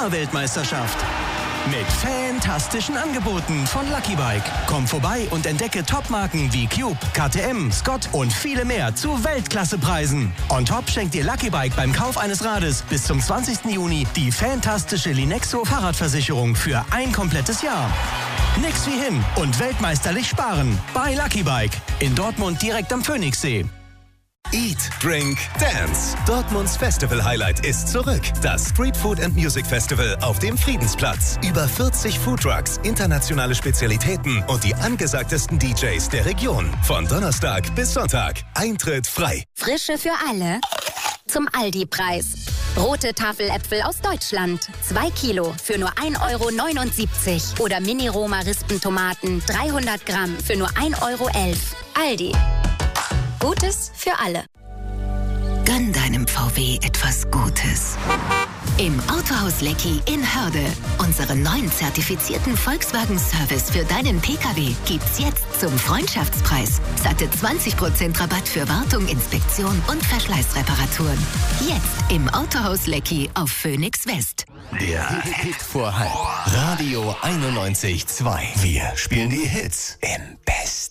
Fahrweltmeisterschaft. Mit fantastischen Angeboten von Lucky Bike. Komm vorbei und entdecke Topmarken wie Cube, KTM, Scott und viele mehr zu Weltklassepreisen. On top schenkt dir Lucky Bike beim Kauf eines Rades bis zum 20. Juni die fantastische Linexo Fahrradversicherung für ein komplettes Jahr. Nix wie hin und weltmeisterlich sparen bei Lucky Bike. In Dortmund direkt am Phoenixsee. Eat, Drink, Dance. Dortmunds Festival-Highlight ist zurück. Das Street Food and Music Festival auf dem Friedensplatz. Über 40 Foodtrucks, internationale Spezialitäten und die angesagtesten DJs der Region. Von Donnerstag bis Sonntag. Eintritt frei. Frische für alle. Zum Aldi-Preis. Rote Tafeläpfel aus Deutschland. 2 Kilo für nur 1,79 €. Oder Mini-Roma-Rispentomaten 300 Gramm für nur 1,11 €. Aldi. Gutes für alle. Gönn deinem VW etwas Gutes. Im Autohaus Leckie in Hörde. Unseren neuen zertifizierten Volkswagen-Service für deinen Pkw gibt's jetzt zum Freundschaftspreis. Satte 20% Rabatt für Wartung, Inspektion und Verschleißreparaturen. Jetzt im Autohaus Leckie auf Phoenix West. Der Hit vor halb. Radio 91.2. Wir spielen die Hits im Best.